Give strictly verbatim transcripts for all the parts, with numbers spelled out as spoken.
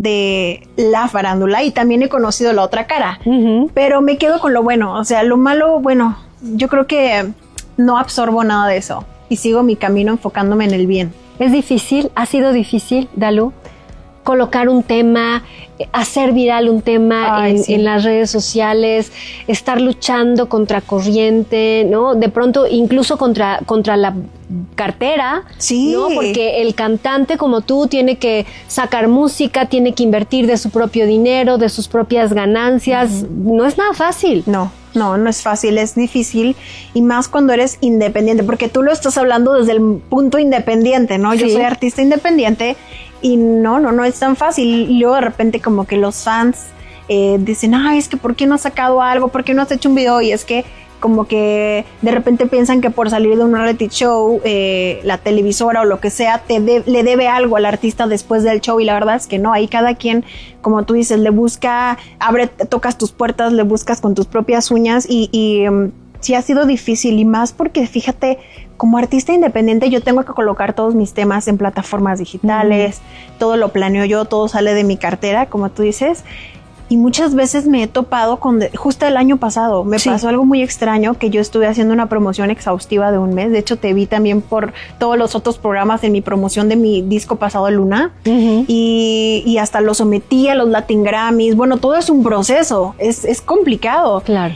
de la farándula y también he conocido la otra cara, Uh-huh. pero me quedo con lo bueno. O sea, lo malo, bueno, yo creo que no absorbo nada de eso y sigo mi camino enfocándome en el bien. ¿Es difícil? ¿Ha sido difícil, Dalú? Colocar un tema, hacer viral un tema Ay, en, sí. en las redes sociales, estar luchando contra corriente, ¿no? De pronto incluso contra, contra la cartera, Sí. ¿no? Porque el cantante como tú tiene que sacar música, tiene que invertir de su propio dinero, de sus propias ganancias. Uh-huh. No es nada fácil. No, no, no es fácil, es difícil y más cuando eres independiente, porque tú lo estás hablando desde el punto independiente, ¿no? Yo Sí. soy artista independiente y no, no, no es tan fácil. Y luego de repente como que los fans eh, dicen, ay, es que ¿por qué no has sacado algo? ¿Por qué no has hecho un video? Y es que como que de repente piensan que por salir de un reality show, eh, la televisora o lo que sea, te de, le debe algo al artista después del show y la verdad es que no, ahí cada quien, como tú dices, le busca, abre, tocas tus puertas, le buscas con tus propias uñas y, y um, sí ha sido difícil y más porque fíjate, como artista independiente yo tengo que colocar todos mis temas en plataformas digitales, mm. todo lo planeo yo, todo sale de mi cartera, como tú dices. Y muchas veces me he topado con, de, justo el año pasado, me sí. pasó algo muy extraño, que yo estuve haciendo una promoción exhaustiva de un mes. De hecho, te vi también por todos los otros programas en mi promoción de mi disco pasado, Luna. Uh-huh. Y, y hasta lo sometí a los Latin Grammys. Bueno, todo es un proceso, es, es complicado. Claro.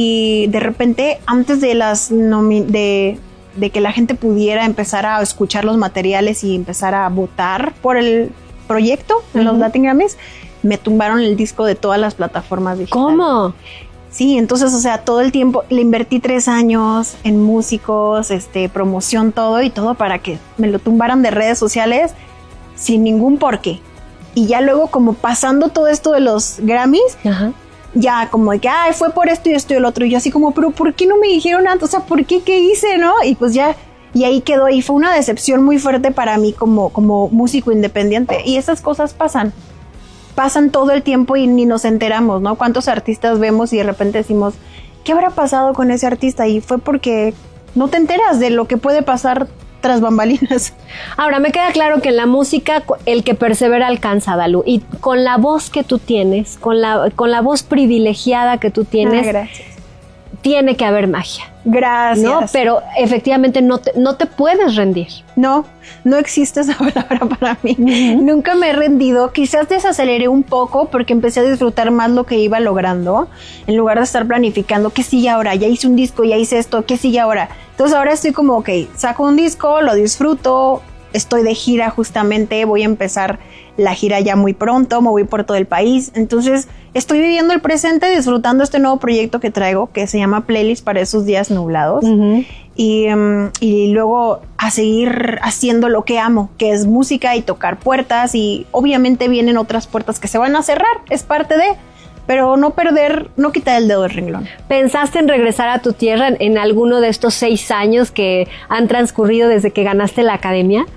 Y de repente, antes de las nomi- de, de que la gente pudiera empezar a escuchar los materiales y empezar a votar por el proyecto en uh-huh. los Latin Grammys, me tumbaron el disco de todas las plataformas digitales. ¿Cómo? Sí, entonces, o sea, todo el tiempo, le invertí tres años en músicos, este, promoción, todo y todo para que me lo tumbaran de redes sociales sin ningún porqué. Y ya luego, como pasando todo esto de los Grammys, Ajá. ya como de que, ay, fue por esto y esto y el otro. Y yo así como, pero ¿por qué no me dijeron antes? O sea, ¿por qué? ¿Qué hice? ¿No? Y pues ya, y ahí quedó. Y fue una decepción muy fuerte para mí como, como músico independiente. Y esas cosas pasan. Pasan todo el tiempo y ni nos enteramos, ¿no? ¿Cuántos artistas vemos y de repente decimos, ¿qué habrá pasado con ese artista? Y fue porque no te enteras de lo que puede pasar tras bambalinas. Ahora, me queda claro que en la música el que persevera alcanza, Dalú. Y con la voz que tú tienes, con la, con la voz privilegiada que tú tienes, ah, gracias. Tiene que haber magia. Gracias. ¿No? Pero efectivamente no te, no te puedes rendir. No, no existe esa palabra para mí. Uh-huh. Nunca me he rendido. Quizás desaceleré un poco porque empecé a disfrutar más lo que iba logrando en lugar de estar planificando qué sigue ahora. Ya hice un disco, ya hice esto, qué sigue ahora. Entonces ahora estoy como, ok, saco un disco, lo disfruto, estoy de gira justamente, voy a empezar la gira ya muy pronto, me voy por todo el país. Entonces estoy viviendo el presente, disfrutando este nuevo proyecto que traigo, que se llama Playlist para esos días nublados. Uh-huh. Y, um, y luego a seguir haciendo lo que amo, que es música y tocar puertas. Y obviamente vienen otras puertas que se van a cerrar, es parte de... Pero no perder, no quitar el dedo del renglón. ¿Pensaste en regresar a tu tierra en, en alguno de estos seis años que han transcurrido desde que ganaste la academia?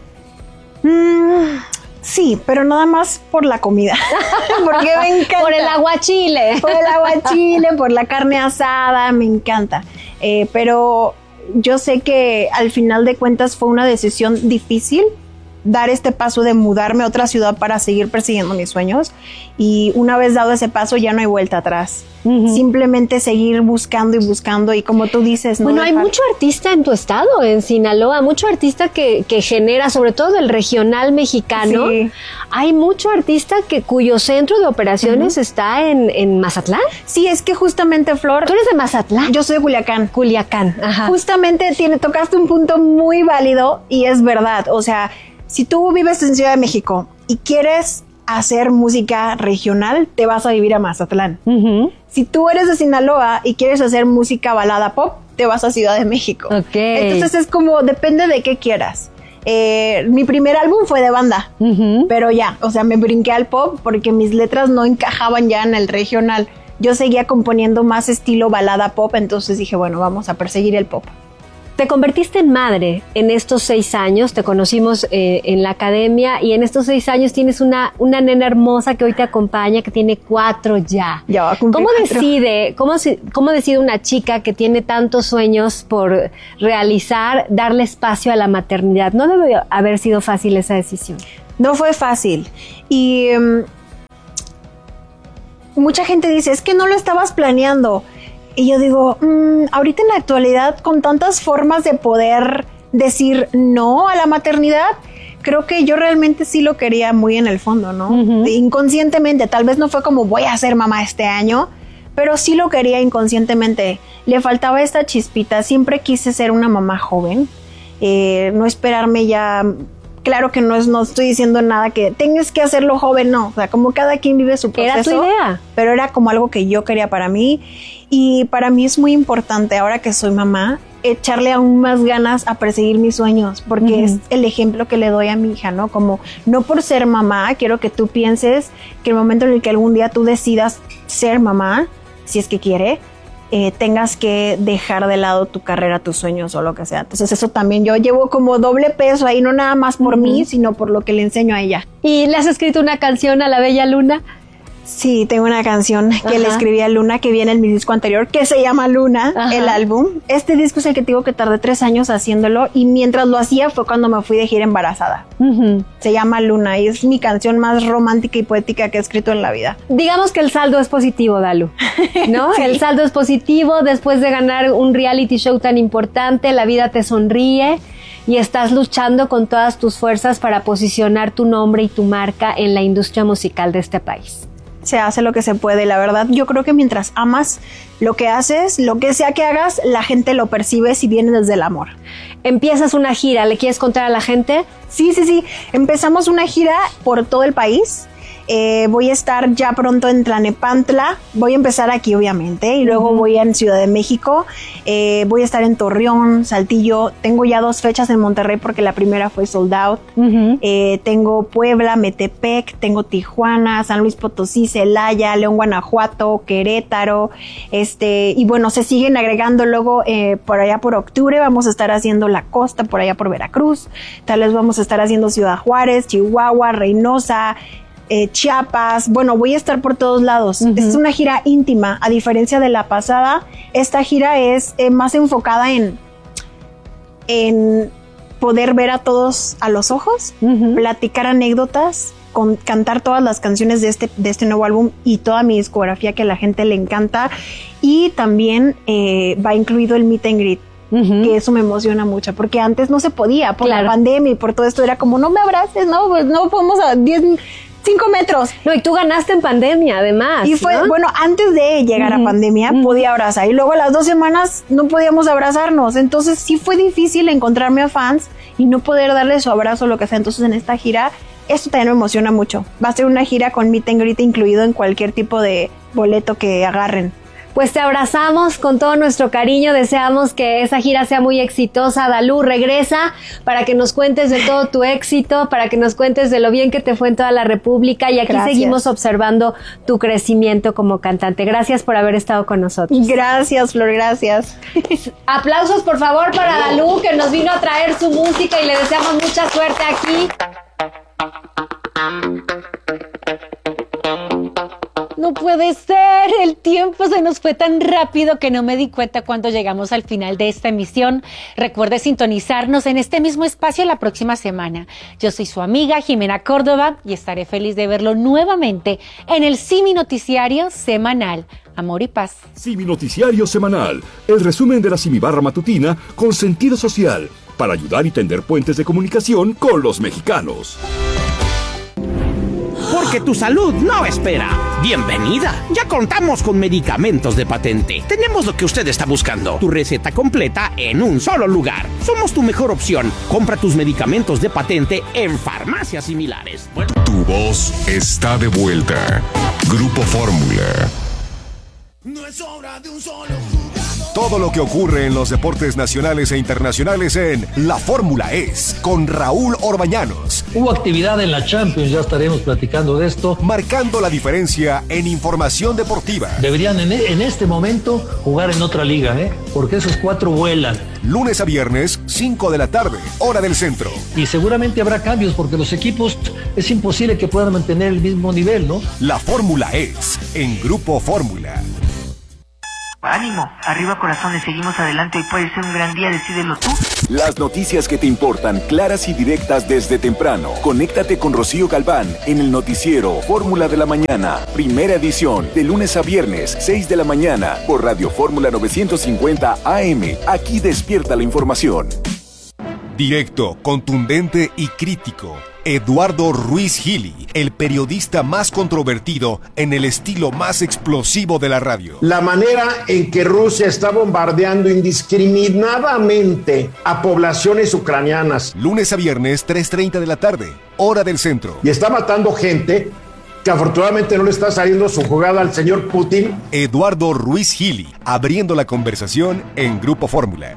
Mm, sí, pero nada más por la comida. Porque me encanta. Por el aguachile. Por el aguachile, por la carne asada, me encanta. Eh, pero yo sé que al final de cuentas fue una decisión difícil dar este paso de mudarme a otra ciudad para seguir persiguiendo mis sueños, y una vez dado ese paso ya no hay vuelta atrás. Uh-huh. Simplemente seguir buscando y buscando, y como tú dices, no bueno, dejar... hay mucho artista en tu estado, en Sinaloa, mucho artista que, que genera, sobre todo del regional mexicano. Sí. Hay mucho artista que cuyo centro de operaciones uh-huh. está en, en Mazatlán. Sí, es que justamente, Flor... ¿Tú eres de Mazatlán? Yo soy de Culiacán. Culiacán, ajá. Justamente tiene, tocaste un punto muy válido y es verdad, o sea... Si tú vives en Ciudad de México y quieres hacer música regional, te vas a vivir a Mazatlán. Uh-huh. Si tú eres de Sinaloa y quieres hacer música balada pop, te vas a Ciudad de México. Okay. Entonces es como, depende de qué quieras. Eh, mi primer álbum fue de banda, uh-huh. pero ya, o sea, me brinqué al pop porque mis letras no encajaban ya en el regional. Yo seguía componiendo más estilo balada pop, entonces dije, bueno, vamos a perseguir el pop. Te convertiste en madre en estos seis años, te conocimos eh, en la academia, y en estos seis años tienes una, una nena hermosa que hoy te acompaña, que tiene cuatro ya. Ya va a cumplir ¿Cómo cuatro. decide, cómo, cómo decide una chica que tiene tantos sueños por realizar, darle espacio a la maternidad? No debe haber sido fácil esa decisión. No fue fácil. Y... Um, mucha gente dice, es que no lo estabas planeando. Y yo digo, mmm, ahorita en la actualidad, con tantas formas de poder decir no a la maternidad, creo que yo realmente sí lo quería muy en el fondo, ¿no? Uh-huh. Inconscientemente, tal vez no fue como voy a ser mamá este año, pero sí lo quería inconscientemente. Le faltaba esta chispita. Siempre quise ser una mamá joven, eh, no esperarme ya. Claro que no, es, no estoy diciendo nada que tengas que hacerlo joven, no. O sea, como cada quien vive su proceso. Era tu idea. Pero era como algo que yo quería para mí. Y para mí es muy importante, ahora que soy mamá, echarle aún más ganas a perseguir mis sueños, porque uh-huh. es el ejemplo que le doy a mi hija, ¿no? Como, no por ser mamá, quiero que tú pienses que el momento en el que algún día tú decidas ser mamá, si es que quiere, Eh, tengas que dejar de lado tu carrera, tus sueños o lo que sea. Entonces eso también yo llevo como doble peso ahí, no nada más por uh-huh. mí, sino por lo que le enseño a ella. ¿Y le has escrito una canción a la bella Luna? Sí, tengo una canción que Ajá. le escribí a Luna, que viene en mi disco anterior, que se llama Luna, Ajá. el álbum. Este disco es el que te digo que tardé tres años haciéndolo, y mientras lo hacía fue cuando me fui de gira embarazada. Uh-huh. Se llama Luna y es mi canción más romántica y poética que he escrito en la vida. Digamos que el saldo es positivo, Dalu, ¿no? Sí. El saldo es positivo. Después de ganar un reality show tan importante, la vida te sonríe y estás luchando con todas tus fuerzas para posicionar tu nombre y tu marca en la industria musical de este país. Se hace lo que se puede, la verdad. Yo creo que mientras amas lo que haces, lo que sea que hagas, la gente lo percibe si viene desde el amor. Empiezas una gira, ¿le quieres contar a la gente? Sí, sí, sí. Empezamos una gira por todo el país. Eh, voy a estar ya pronto en Tlalnepantla. Voy a empezar aquí, obviamente, y luego uh-huh. voy a en Ciudad de México. Eh, voy a estar en Torreón, Saltillo. Tengo ya dos fechas en Monterrey porque la primera fue sold out. Uh-huh. Eh, tengo Puebla, Metepec, tengo Tijuana, San Luis Potosí, Celaya, León, Guanajuato, Querétaro. Este, y bueno, se siguen agregando luego eh, por allá por octubre. Vamos a estar haciendo la costa, por allá por Veracruz. Tal vez vamos a estar haciendo Ciudad Juárez, Chihuahua, Reynosa, Eh, Chiapas. Bueno, voy a estar por todos lados. Uh-huh. Es una gira íntima, a diferencia de la pasada. Esta gira es eh, más enfocada en, en poder ver a todos a los ojos, uh-huh. platicar anécdotas, con, cantar todas las canciones de este, de este nuevo álbum y toda mi discografía que a la gente le encanta. Y también eh, va incluido el meet and greet. Uh-huh. Que eso me emociona mucho, porque antes no se podía, por claro. la pandemia y por todo esto era como, no me abraces, no, pues no podemos a diez, cinco metros. No, y tú ganaste en pandemia, además. Y fue, ¿no? Bueno, antes de llegar uh-huh. a pandemia, uh-huh. podía abrazar, y luego a las dos semanas no podíamos abrazarnos, entonces sí fue difícil encontrarme a fans y no poder darle su abrazo o lo que sea. Entonces en esta gira, esto también me emociona mucho. Va a ser una gira con meet and greet incluido en cualquier tipo de boleto que agarren. Pues te abrazamos con todo nuestro cariño, deseamos que esa gira sea muy exitosa. Dalu, regresa para que nos cuentes de todo tu éxito, para que nos cuentes de lo bien que te fue en toda la República, y aquí gracias. Seguimos observando tu crecimiento como cantante. Gracias por haber estado con nosotros. Gracias, Flor, gracias. Aplausos, por favor, para Dalu, que nos vino a traer su música, y le deseamos mucha suerte aquí. No puede ser, el tiempo se nos fue tan rápido que no me di cuenta cuando llegamos al final de esta emisión. Recuerde sintonizarnos en este mismo espacio la próxima semana. Yo soy su amiga Jimena Córdoba y estaré feliz de verlo nuevamente en el Simi Noticiario Semanal. Amor y paz. Simi Noticiario Semanal, el resumen de la Simi Barra Matutina con sentido social, para ayudar y tender puentes de comunicación con los mexicanos. Porque tu salud no espera. Bienvenida. Ya contamos con medicamentos de patente. Tenemos lo que usted está buscando. Tu receta completa en un solo lugar. Somos tu mejor opción. Compra tus medicamentos de patente en farmacias similares. Bueno. Tu voz está de vuelta. Grupo Fórmula. No es obra de un solo jugador. Todo lo que ocurre en los deportes nacionales e internacionales en La Fórmula Es, con Raúl Orbañanos. Hubo actividad en la Champions, ya estaremos platicando de esto. Marcando la diferencia en información deportiva. Deberían en, en este momento jugar en otra liga, ¿eh? Porque esos cuatro vuelan. Lunes a viernes, cinco de la tarde, hora del centro. Y seguramente habrá cambios porque los equipos es imposible que puedan mantener el mismo nivel, ¿no? La Fórmula Es, en Grupo Fórmula. Ánimo, arriba corazones, seguimos adelante, hoy puede ser un gran día, decídelo tú. Las noticias que te importan, claras y directas desde temprano. Conéctate con Rocío Galván en el noticiero Fórmula de la Mañana. Primera edición, de lunes a viernes, seis de la mañana, por Radio Fórmula novecientos cincuenta A M. Aquí despierta la información. Directo, contundente y crítico. Eduardo Ruiz Gili, el periodista más controvertido en el estilo más explosivo de la radio. La manera en que Rusia está bombardeando indiscriminadamente a poblaciones ucranianas. Lunes a viernes, tres treinta de la tarde, hora del centro. Y está matando gente que afortunadamente no le está saliendo su jugada al señor Putin. Eduardo Ruiz Gili, abriendo la conversación en Grupo Fórmula.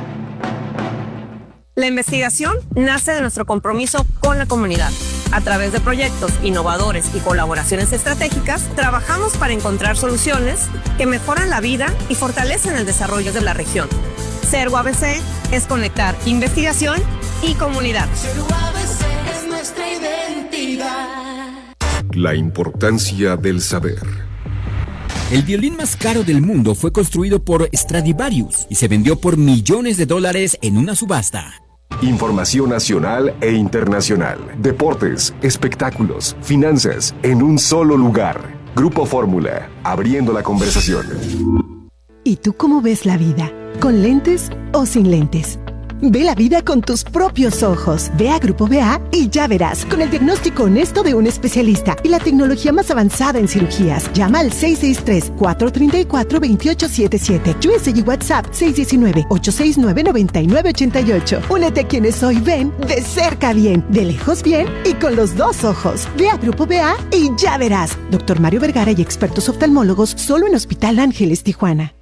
La investigación nace de nuestro compromiso con la comunidad. A través de proyectos innovadores y colaboraciones estratégicas, trabajamos para encontrar soluciones que mejoran la vida y fortalecen el desarrollo de la región. Cergo A B C es conectar investigación y comunidad. Cergo A B C es nuestra identidad. La importancia del saber. El violín más caro del mundo fue construido por Stradivarius y se vendió por millones de dólares en una subasta. Información nacional e internacional. Deportes, espectáculos, finanzas, en un solo lugar. Grupo Fórmula, abriendo la conversación. ¿Y tú cómo ves la vida? ¿Con lentes o sin lentes? Ve la vida con tus propios ojos. Ve a Grupo B A y ya verás, con el diagnóstico honesto de un especialista y la tecnología más avanzada en cirugías. Llama al seis seis tres, cuatro tres cuatro, dos ocho siete siete. U S y WhatsApp seis uno nueve, ocho seis nueve, nueve nueve ocho ocho. Únete a quienes hoy ven de cerca bien, de lejos bien y con los dos ojos. Ve a Grupo B A y ya verás. Doctor Mario Vergara y expertos oftalmólogos solo en Hospital Ángeles, Tijuana.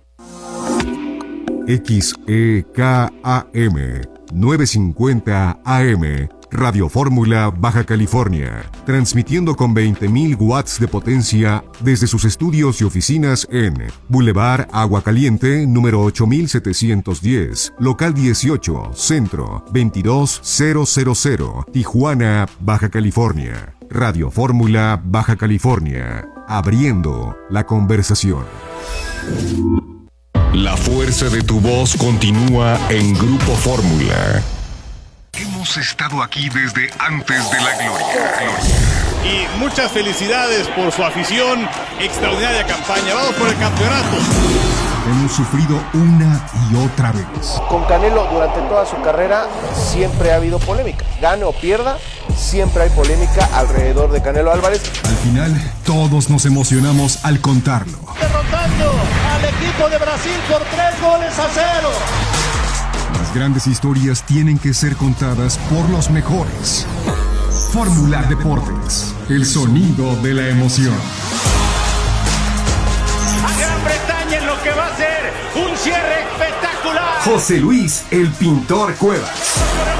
X E K A M novecientos cincuenta A M, Radio Fórmula, Baja California, transmitiendo con veinte mil watts de potencia desde sus estudios y oficinas en Boulevard Agua Caliente, número ocho mil setecientos diez, local dieciocho, centro, veintidós mil, Tijuana, Baja California. Radio Fórmula, Baja California, abriendo la conversación. La fuerza de tu voz continúa en Grupo Fórmula. Hemos estado aquí desde antes de la gloria. Y muchas felicidades por su afición, extraordinaria campaña. Vamos por el campeonato. Hemos sufrido una y otra vez. Con Canelo durante toda su carrera siempre ha habido polémica. Gane o pierda, siempre hay polémica alrededor de Canelo Álvarez. Al final, todos nos emocionamos al contarlo. Derrotando al equipo de Brasil por tres goles a cero. Las grandes historias tienen que ser contadas por los mejores. Fórmula Deportes, el sonido de la emoción. A Gran Bretaña en lo que va a ser un cierre espectacular. José Luis, el pintor Cuevas.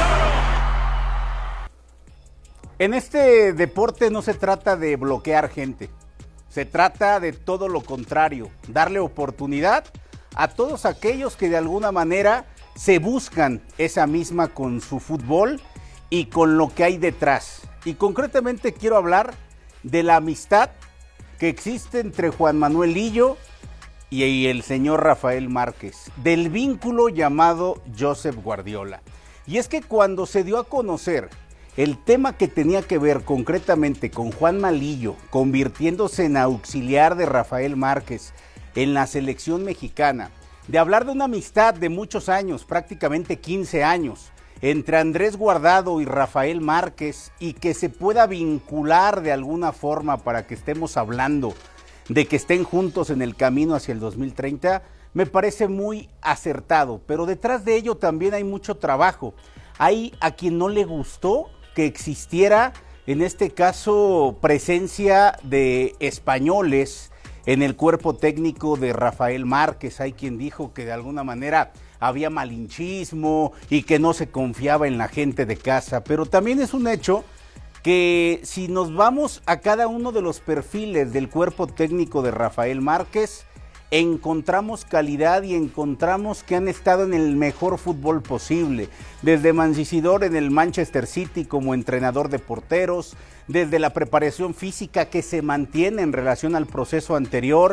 En este deporte no se trata de bloquear gente. Se trata de todo lo contrario, darle oportunidad a todos aquellos que de alguna manera se buscan esa misma con su fútbol y con lo que hay detrás. Y concretamente quiero hablar de la amistad que existe entre Juan Manuel Lillo y el señor Rafael Márquez, del vínculo llamado Josep Guardiola. Y es que cuando se dio a conocer el tema que tenía que ver concretamente con Juan Malillo, convirtiéndose en auxiliar de Rafael Márquez en la selección mexicana, de hablar de una amistad de muchos años, prácticamente quince años, entre Andrés Guardado y Rafael Márquez, y que se pueda vincular de alguna forma para que estemos hablando de que estén juntos en el camino hacia el dos mil treinta, me parece muy acertado, pero detrás de ello también hay mucho trabajo. Hay a quien no le gustó que existiera, en este caso, presencia de españoles en el cuerpo técnico de Rafael Márquez. Hay quien dijo que de alguna manera había malinchismo y que no se confiaba en la gente de casa, pero también es un hecho que si nos vamos a cada uno de los perfiles del cuerpo técnico de Rafael Márquez, encontramos calidad y encontramos que han estado en el mejor fútbol posible, desde Mancisidor en el Manchester City como entrenador de porteros, desde la preparación física que se mantiene en relación al proceso anterior,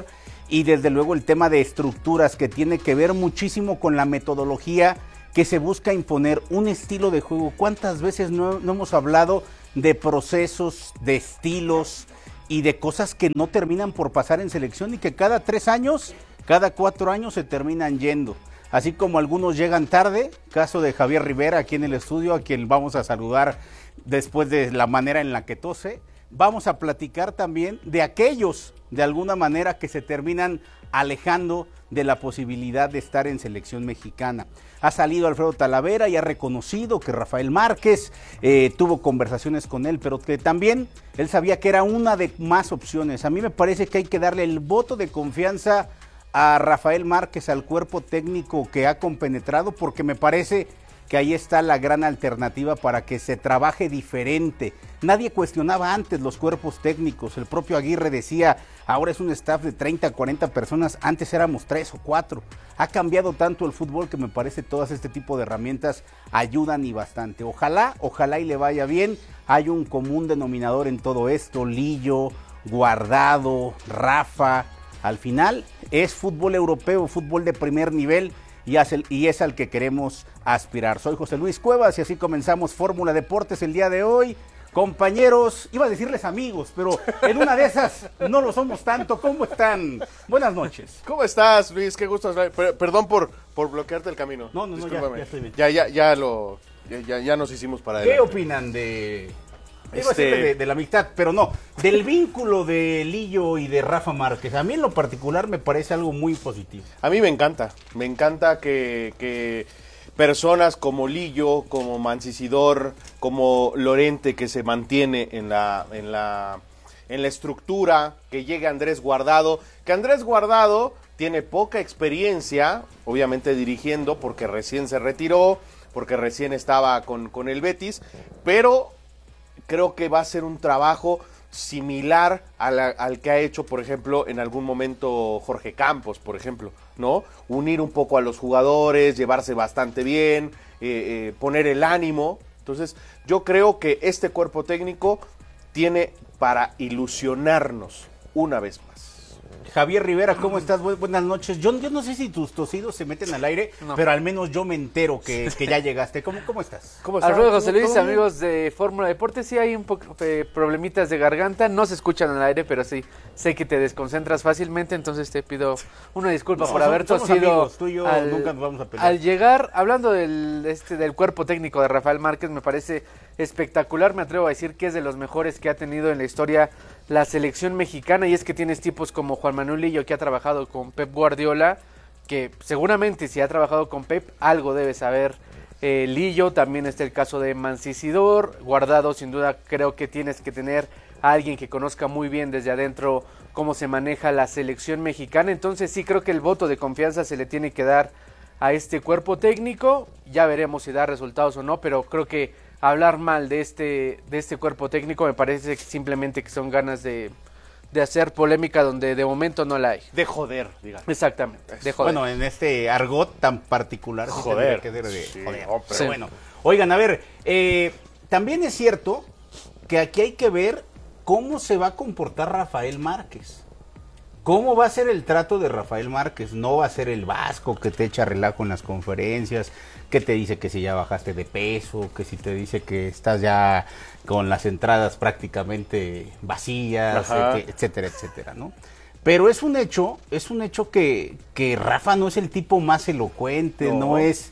y desde luego el tema de estructuras que tiene que ver muchísimo con la metodología que se busca imponer, un estilo de juego. ¿Cuántas veces no, no hemos hablado de procesos, de estilos y de cosas que no terminan por pasar en selección y que cada tres años, cada cuatro años se terminan yendo? Así como algunos llegan tarde, caso de Javier Rivera aquí en el estudio, a quien vamos a saludar después de la manera en la que tose. Vamos a platicar también de aquellos, de alguna manera, que se terminan alejando de la posibilidad de estar en selección mexicana. Ha salido Alfredo Talavera y ha reconocido que Rafael Márquez eh, tuvo conversaciones con él, pero que también él sabía que era una de más opciones. A mí me parece que hay que darle el voto de confianza a Rafael Márquez, al cuerpo técnico que ha compenetrado, porque me parece que ahí está la gran alternativa para que se trabaje diferente. Nadie cuestionaba antes los cuerpos técnicos, el propio Aguirre decía, ahora es un staff de treinta, cuarenta personas, antes éramos tres o cuatro. Ha cambiado tanto el fútbol que me parece todas este tipo de herramientas ayudan y bastante. Ojalá, ojalá y le vaya bien. Hay un común denominador en todo esto, Lillo, Guardado, Rafa. Al final es fútbol europeo, fútbol de primer nivel, y es, el, y es al que queremos aspirar. Soy José Luis Cuevas y así comenzamos Fórmula Deportes el día de hoy. Compañeros, iba a decirles amigos, pero en una de esas no lo somos tanto. ¿Cómo están? Buenas noches. ¿Cómo estás, Luis? Qué gusto. Per perdón por, por bloquearte el camino. No, no, no, ya, ya estoy bien. Ya, ya, ya lo, ya, ya, ya nos hicimos para ¿Qué adelante. opinan de... Este... Iba a decirle de, de la amistad, pero no, del vínculo de Lillo y de Rafa Márquez? A mí en lo particular me parece algo muy positivo. A mí me encanta, me encanta que, que personas como Lillo, como Mancisidor, como Lorente, que se mantiene en la, en la, en la estructura, que llegue Andrés Guardado, que Andrés Guardado tiene poca experiencia, obviamente dirigiendo, porque recién se retiró, porque recién estaba con, con el Betis, pero creo que va a ser un trabajo similar a la, al que ha hecho, por ejemplo, en algún momento Jorge Campos, por ejemplo, ¿no? Unir un poco a los jugadores, llevarse bastante bien, eh, eh, poner el ánimo. Entonces, yo creo que este cuerpo técnico tiene para ilusionarnos una vez más. Javier Rivera, ¿cómo estás? Buenas noches. Yo, yo no sé si tus tosidos se meten al aire, no, pero al menos yo me entero que, que ya llegaste. ¿Cómo, cómo estás? ¿Cómo estás? Alfredo, José Luis, amigos de Fórmula Deportes, sí hay un poco de problemitas de garganta, no se escuchan al aire, pero sí, sé que te desconcentras fácilmente, entonces te pido una disculpa no, por haber tosido. Amigos, tú y yo al, nunca nos vamos a pelear. Al llegar, hablando del, este, del cuerpo técnico de Rafael Márquez, me parece espectacular, me atrevo a decir que es de los mejores que ha tenido en la historia la selección mexicana, y es que tienes tipos como Juan Manuel Lillo, que ha trabajado con Pep Guardiola, que seguramente si ha trabajado con Pep, algo debe saber eh, Lillo. También está el caso de Mancisidor, Guardado, sin duda creo que tienes que tener a alguien que conozca muy bien desde adentro cómo se maneja la selección mexicana, entonces sí creo que el voto de confianza se le tiene que dar a este cuerpo técnico, ya veremos si da resultados o no, pero creo que hablar mal de este de este cuerpo técnico me parece que simplemente que son ganas de, de hacer polémica donde de momento no la hay. De joder, digamos. Exactamente, de joder. Bueno, en este argot tan particular. Joder. Que de, de sí, joder. No, pero sí. Bueno, oigan, a ver, eh, también es cierto que aquí hay que ver cómo se va a comportar Rafael Márquez. ¿Cómo va a ser el trato de Rafael Márquez? No va a ser el vasco que te echa relajo en las conferencias, que te dice que si ya bajaste de peso, que si te dice que estás ya con las entradas prácticamente vacías, eh, que, etcétera, etcétera, ¿no? Pero es un hecho, es un hecho que, que Rafa no es el tipo más elocuente, no. no es,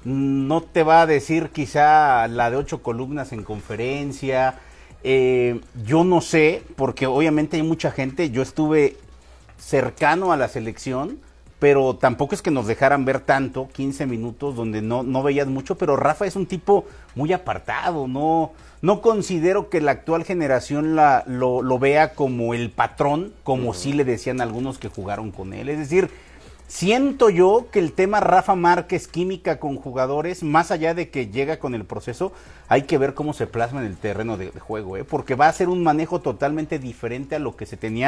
no te va a decir quizá la de ocho columnas en conferencia. Eh, yo no sé, porque obviamente hay mucha gente, yo estuve cercano a la selección, pero tampoco es que nos dejaran ver tanto, quince minutos donde no, no veías mucho, pero Rafa es un tipo muy apartado, no, no considero que la actual generación la, lo, lo vea como el patrón, como uh-huh. sí le decían algunos que jugaron con él, es decir, siento yo que el tema Rafa Márquez, química con jugadores, más allá de que llega con el proceso, hay que ver cómo se plasma en el terreno de, de juego, ¿eh? Porque va a ser un manejo totalmente diferente a lo que se tenían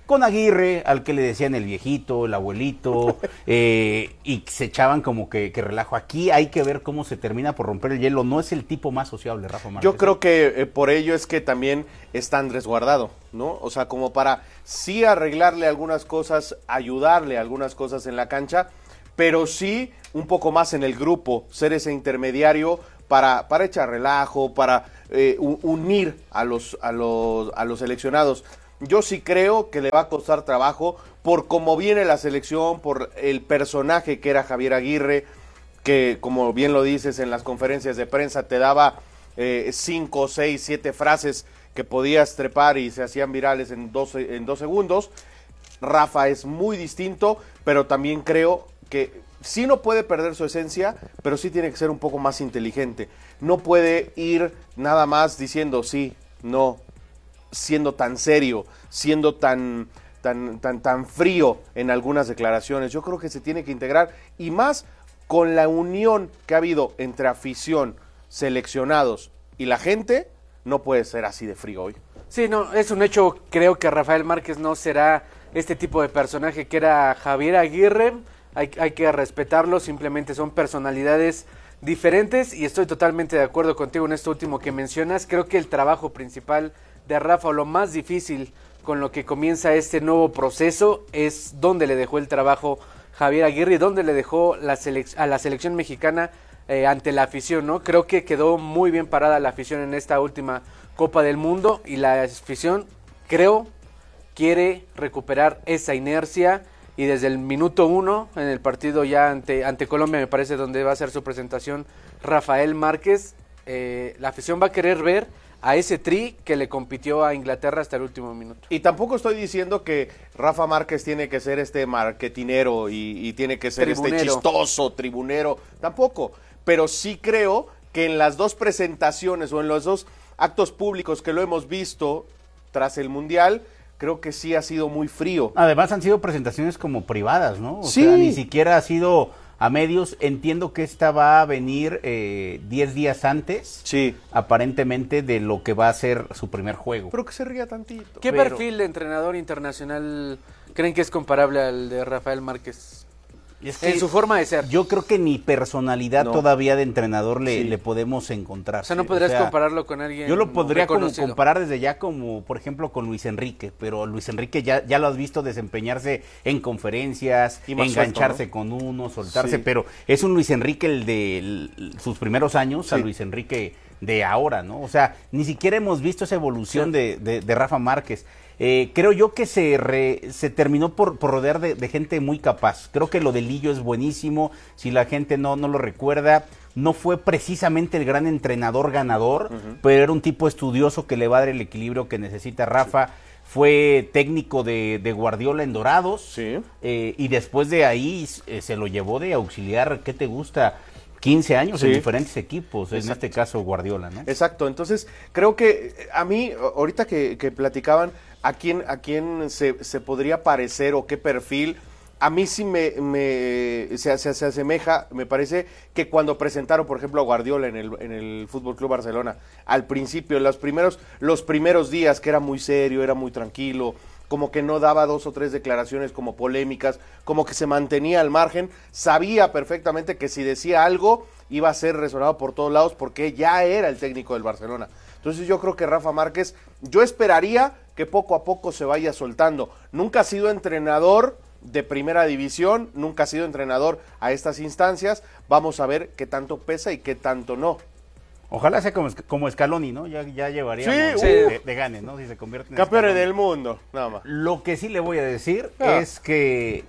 con Aguirre, al que le decían el viejito, el abuelito, eh, y se echaban como que, que relajo. Aquí hay que ver cómo se termina por romper el hielo. No es el tipo más sociable, Rafa Márquez. Yo creo que eh, por ello es que también está Andrés Guardado, ¿no? O sea, como para sí arreglarle algunas cosas, ayudarle algunas cosas en la cancha, pero sí un poco más en el grupo, ser ese intermediario para, para echar relajo, para eh, unir a los, a los, a los seleccionados. Yo sí creo que le va a costar trabajo por cómo viene la selección, por el personaje que era Javier Aguirre, que como bien lo dices en las conferencias de prensa te daba eh, cinco, seis, siete frases que podías trepar y se hacían virales en dos, en dos segundos. Rafa es muy distinto, pero también creo que sí no puede perder su esencia, pero sí tiene que ser un poco más inteligente. No puede ir nada más diciendo sí, no, siendo tan serio, siendo tan, tan, tan, tan frío en algunas declaraciones. Yo creo que se tiene que integrar, y más con la unión que ha habido entre afición, seleccionados y la gente, no puede ser así de frío hoy. Sí, no, es un hecho. Creo que Rafael Márquez no será este tipo de personaje que era Javier Aguirre. Hay, hay que respetarlo, simplemente son personalidades diferentes, y estoy totalmente de acuerdo contigo en esto último que mencionas. Creo que el trabajo principal de Rafa, o lo más difícil con lo que comienza este nuevo proceso, es dónde le dejó el trabajo Javier Aguirre y dónde le dejó la selec- a la selección mexicana eh, ante la afición, ¿no? Creo que quedó muy bien parada la afición en esta última Copa del Mundo, y la afición, creo, quiere recuperar esa inercia, y desde el minuto uno en el partido ya ante, ante Colombia, me parece, donde va a hacer su presentación Rafael Márquez, eh, la afición va a querer ver a ese tri que le compitió a Inglaterra hasta el último minuto. Y tampoco estoy diciendo que Rafa Márquez tiene que ser este marketinero y, y tiene que ser tribunero. Este chistoso, tribunero, tampoco. Pero sí creo que en las dos presentaciones o en los dos actos públicos que lo hemos visto tras el Mundial, creo que sí ha sido muy frío. Además han sido presentaciones como privadas, ¿no? O sí. sea, ni siquiera ha sido a medios. Entiendo que esta va a venir eh, diez días antes, sí, aparentemente, de lo que va a ser su primer juego. Pero que se ría tantito. ¿Qué Pero... perfil de entrenador internacional creen que es comparable al de Rafael Márquez? Es que en su forma de ser. Yo creo que ni personalidad No. todavía de entrenador le, Sí. le podemos encontrar. O sea, no podrías compararlo con alguien Yo lo podría como reconocido. comparar desde ya como, por ejemplo, con Luis Enrique, pero Luis Enrique ya, ya lo has visto desempeñarse en conferencias, Y más engancharse suelto, ¿no? con uno, soltarse, Sí. pero es un Luis Enrique el de el- sus primeros años a Sí. Luis Enrique de ahora, ¿no? O sea, ni siquiera hemos visto esa evolución Sí. de, de, de Rafa Márquez. Eh, creo yo que se re- se terminó por, por rodear de, de gente muy capaz. Creo que lo de Lillo es buenísimo. Si la gente no, no lo recuerda, no fue precisamente el gran entrenador ganador, Ujú. pero era un tipo estudioso que le va a dar el equilibrio que necesita Rafa. Sí. Fue técnico de, de Guardiola en Dorados, sí. eh, y después de ahí eh, se lo llevó de auxiliar, ¿qué te gusta? quince años Sí. en diferentes equipos, Exacto. en este caso Guardiola, ¿no? Exacto, entonces creo que eh, a mí, ahorita que, que platicaban, ¿a quién, a quién se, se podría parecer o qué perfil? A mí sí me, me se, se, se asemeja, me parece que cuando presentaron, por ejemplo, a Guardiola en el, en el Fútbol Club Barcelona, al principio, los primeros, los primeros días, que era muy serio, era muy tranquilo, como que no daba dos o tres declaraciones como polémicas, como que se mantenía al margen, sabía perfectamente que si decía algo iba a ser resonado por todos lados porque ya era el técnico del Barcelona. Entonces yo creo que Rafa Márquez, yo esperaría que poco a poco se vaya soltando. Nunca ha sido entrenador de primera división, nunca ha sido entrenador a estas instancias, vamos a ver qué tanto pesa y qué tanto no. Ojalá sea como, como Scaloni, ¿no? Ya, ya llevaríamos Sí, de, uh. de, de gane, ¿no? Si se convierte en Campeones Scaloni. del mundo, nada más. Lo que sí le voy a decir Ah. es que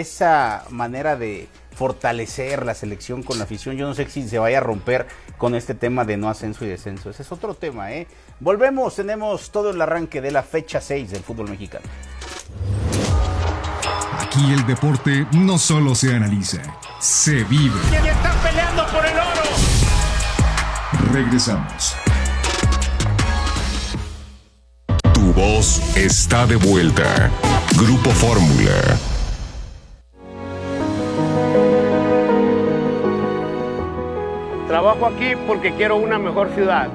esa manera de fortalecer la selección con la afición, yo no sé si se vaya a romper con este tema de no ascenso y descenso. Ese es otro tema, ¿eh? Volvemos, tenemos todo el arranque de la fecha seis del fútbol mexicano. Aquí el deporte no solo se analiza, se vive. Y están peleando por el oro. Regresamos. Tu voz está de vuelta. Grupo Fórmula. Trabajo aquí porque quiero una mejor ciudad.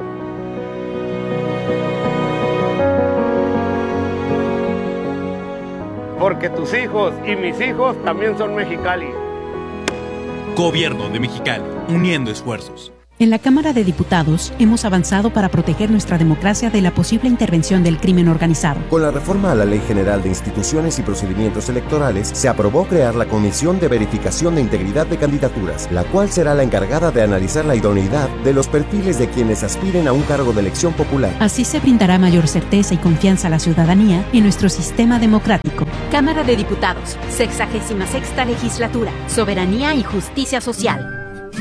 porque tus hijos y mis hijos también son Mexicali. Gobierno de Mexicali, uniendo esfuerzos. En la Cámara de Diputados hemos avanzado para proteger nuestra democracia de la posible intervención del crimen organizado. Con la reforma a la Ley General de Instituciones y Procedimientos Electorales, se aprobó crear la Comisión de Verificación de Integridad de Candidaturas, la cual será la encargada de analizar la idoneidad de los perfiles de quienes aspiren a un cargo de elección popular. Así se brindará mayor certeza y confianza a la ciudadanía en nuestro sistema democrático. Cámara de Diputados, sexagésima sexta legislatura, soberanía y justicia social.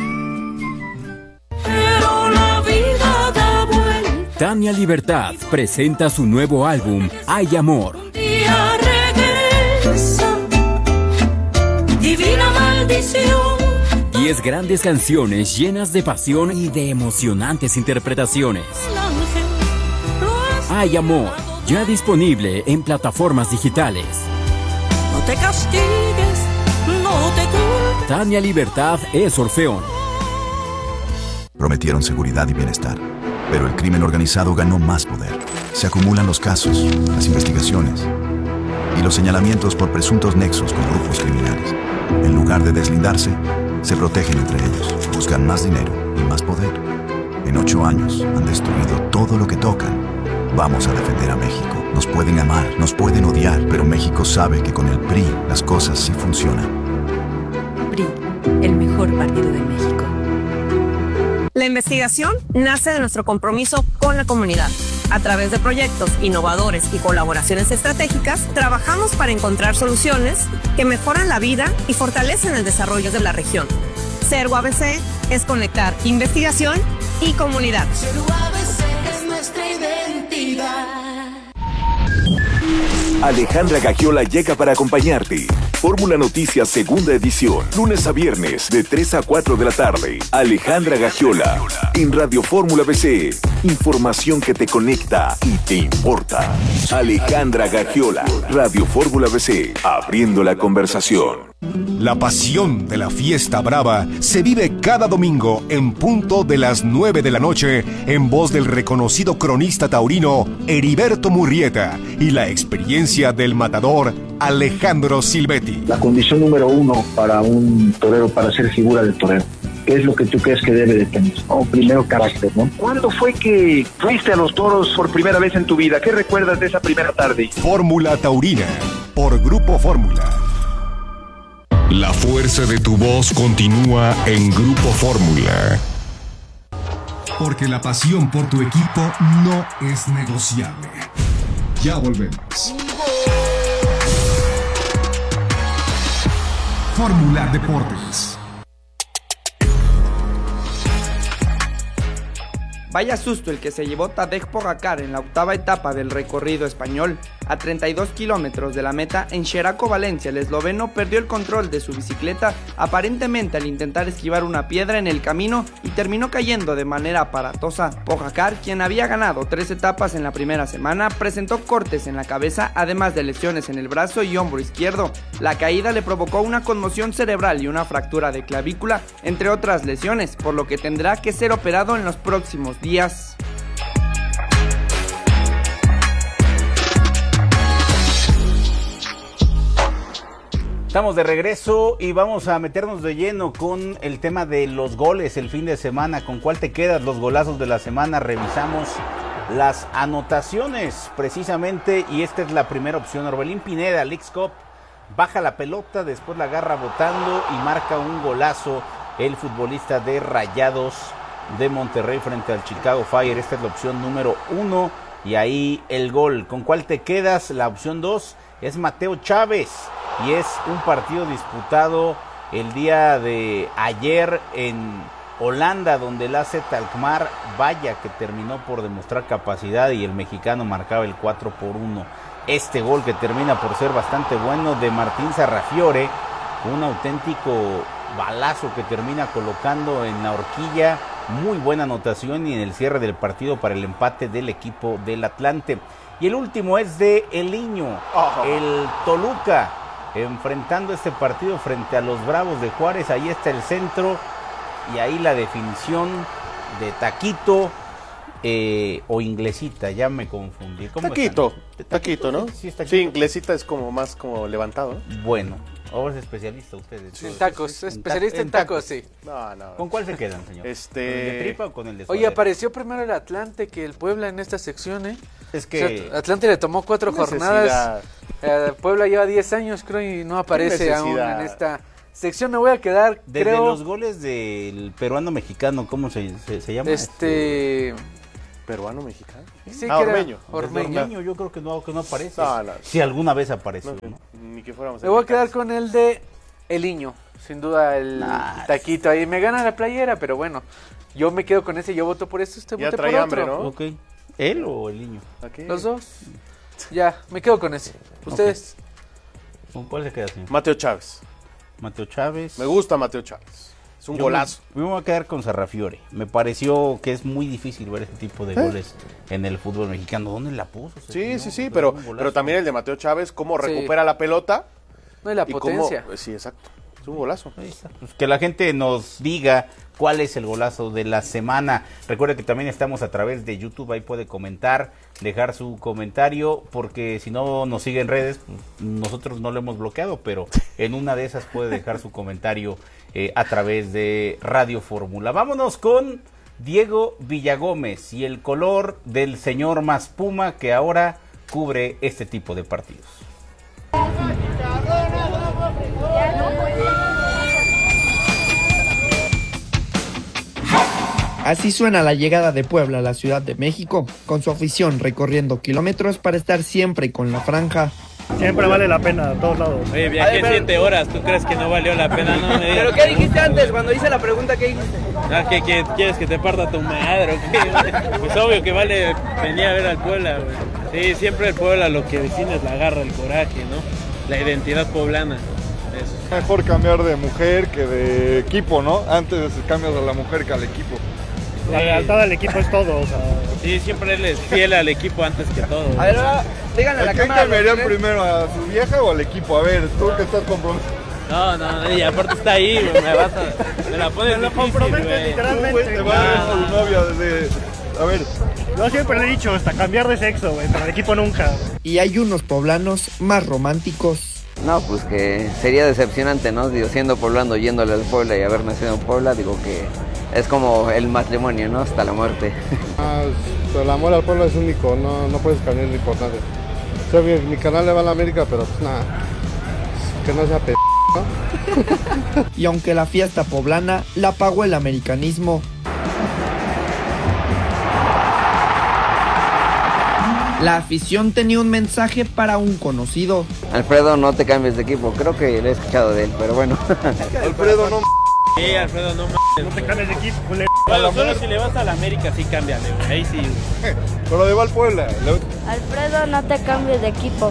Tania Libertad presenta su nuevo álbum, Hay Amor. Divina maldición. Diez grandes canciones llenas de pasión y de emocionantes interpretaciones. Hay Amor, ya disponible en plataformas digitales. No te castigues, no te culpes. Tania Libertad es Orfeón. Prometieron seguridad y bienestar, pero el crimen organizado ganó más poder. Se acumulan los casos, las investigaciones y los señalamientos por presuntos nexos con grupos criminales. En lugar de deslindarse, se protegen entre ellos, buscan más dinero y más poder. En ocho años han destruido todo lo que tocan. Vamos a defender a México. Nos pueden amar, nos pueden odiar, pero México sabe que con el P R I las cosas sí funcionan. P R I, el mejor partido de México. La investigación nace de nuestro compromiso con la comunidad. A través de proyectos innovadores y colaboraciones estratégicas, trabajamos para encontrar soluciones que mejoran la vida y fortalecen el desarrollo de la región. Ser U A B C es conectar investigación y comunidad. Ser U A B C es nuestra identidad. Alejandra Gagiola llega para acompañarte. Fórmula Noticias Segunda Edición, lunes a viernes de tres a cuatro de la tarde. Alejandra Gagiola, en Radio Fórmula B C. Información que te conecta y te importa. Alejandra Gagiola, Radio Fórmula B C, abriendo la conversación. La pasión de la fiesta brava se vive cada domingo en punto de las nueve de la noche en voz del reconocido cronista taurino Heriberto Murrieta y la experiencia del matador Alejandro Silvetti. La condición número uno para un torero, para ser figura del torero, ¿qué es lo que tú crees que debe de tener? Oh, primero, carácter, ¿no? ¿Cuándo fue que fuiste a los toros por primera vez en tu vida? ¿Qué recuerdas de esa primera tarde? Fórmula Taurina, por Grupo Fórmula. La fuerza de tu voz continúa en Grupo Fórmula. Porque la pasión por tu equipo no es negociable. Ya volvemos. Fórmula Deportes. Vaya susto el que se llevó Tadej Pogačar en la octava etapa del recorrido español. A treinta y dos kilómetros de la meta, en Xeraco, Valencia, el esloveno perdió el control de su bicicleta aparentemente al intentar esquivar una piedra en el camino y terminó cayendo de manera aparatosa. Pogačar, quien había ganado tres etapas en la primera semana, presentó cortes en la cabeza, además de lesiones en el brazo y hombro izquierdo. La caída le provocó una conmoción cerebral y una fractura de clavícula, entre otras lesiones, por lo que tendrá que ser operado en los próximos días. Estamos de regreso y vamos a meternos de lleno con el tema de los goles el fin de semana. ¿Con cuál te quedas? Los golazos de la semana. Revisamos las anotaciones precisamente y esta es la primera opción. Orbelín Pineda, Leagues Cup, baja la pelota, después la agarra botando y marca un golazo el futbolista de Rayados de Monterrey frente al Chicago Fire. Esta es la opción número uno y ahí el gol. ¿Con cuál te quedas? La opción dos es Mateo Chávez y es un partido disputado el día de ayer en Holanda, donde el A Z Alkmaar, vaya que terminó por demostrar capacidad y el mexicano marcaba el cuatro por uno. Este gol que termina por ser bastante bueno de Martín Sarrafiore, un auténtico balazo que termina colocando en la horquilla. Muy buena anotación y en el cierre del partido para el empate del equipo del Atlante. Y el último es de El Niño, oh. el Toluca, enfrentando este partido frente a los Bravos de Juárez. Ahí está el centro y ahí la definición de taquito eh, o Inglesita, ya me confundí. ¿Cómo Taquito, están? taquito, ¿no? Sí, es taquito. Sí, Inglesita es como más como levantado. Bueno, ahora es especialista usted. Sí, en tacos, es especialista en, ta en tacos, sí. No, no. ¿Con cuál se quedan, señor? Este... ¿Con el de tripa o con el de suadero? Oye, apareció primero el Atlante que el Puebla en esta sección, ¿eh? Es que... O sea, Atlante le tomó cuatro jornadas. Eh, Puebla lleva diez años, creo, y no aparece aún en esta sección. Me voy a quedar, Desde creo... los goles del peruano-mexicano, ¿cómo se, se, se llama? Este... este... ¿Peruano-mexicano? Sí, ah, que Ormeño. Ormeño. Ormeño, yo creo que no, que no aparece. No, no. Si alguna vez apareció. No, ¿no? Ni que fuéramos. Me voy a quedar con el de Eliño. Sin duda el nah, taquito ahí. Me gana la playera, pero bueno. Yo me quedo con ese, yo voto por este, usted vote por otro. Hambre, ¿no? Okay. ¿Él o Eliño? Okay. Los dos. Ya, me quedo con ese. ¿Ustedes? Okay. ¿Con cuál se queda, señor? Mateo Chávez. Mateo Chávez. Me gusta Mateo Chávez. Es un Yo golazo. Me, me voy a quedar con Sarrafiore. Me pareció que es muy difícil ver este tipo de ¿Eh? goles en el fútbol mexicano. ¿Dónde la puso? Sí, no, sí, sí, pero, pero también el de Mateo Chávez, cómo sí. recupera la pelota. No, y la y potencia. Cómo, sí, exacto. Es un golazo. Pues que la gente nos diga cuál es el golazo de la semana. Recuerde que también estamos a través de YouTube, ahí puede comentar, dejar su comentario, porque si no nos sigue en redes, pues nosotros no lo hemos bloqueado, pero en una de esas puede dejar su comentario eh, a través de Radio Fórmula. Vámonos con Diego Villagómez y el color del señor Maspuma, que ahora cubre este tipo de partidos. Así suena la llegada de Puebla a la Ciudad de México, con su afición recorriendo kilómetros para estar siempre con la franja. Siempre vale la pena a todos lados. Oye, viajé ver, siete horas, ¿tú crees que no valió la pena? No me ¿Pero qué dijiste antes cuando hice la pregunta? ¿Qué dijiste? Ah, ¿que, que quieres que te parta tu madre o qué? Pues obvio que vale venir a ver al Puebla, güey. Sí, siempre el Puebla lo que define es la garra, el coraje, ¿no? La identidad poblana. Eso. Mejor cambiar de mujer que de equipo, ¿no? Antes cambias a la mujer que al equipo. La lealtad al equipo es todo, o sea... Sí, siempre él es fiel al equipo antes que todo. A ver, díganle a la cámara... ¿A quién cambiarían primero, a su vieja o al equipo? A ver, tú que estás comprometido. No, no, y aparte está ahí, güey, me vas a... Me la pones me difícil, güey. Literalmente. Tú, güey, te vas a ver a tu novia desde... A ver... Yo siempre le he dicho, hasta cambiar de sexo, güey, pero el equipo nunca. Y hay unos poblanos más románticos. No, pues que sería decepcionante, ¿no? Digo, siendo poblano, yéndole al Puebla y haber nacido en Puebla, digo que es como el matrimonio, ¿no? Hasta la muerte. Ah, el amor al pueblo es único, no, no puedes cambiar lo importante. O sea, mi, mi canal le va a la América, pero pues nada, que no sea p***, ¿no? Y aunque la fiesta poblana la pagó el americanismo, la afición tenía un mensaje para un conocido. Alfredo, no te cambies de equipo. Creo que lo he escuchado de él, pero bueno. Alfredo, no Sí, Alfredo, no No te cambies de equipo, culero. Bueno, solo si le vas a la América, sí cámbiale, güey. Ahí sí. Pero le va al Puebla. Alfredo, no te cambies de equipo.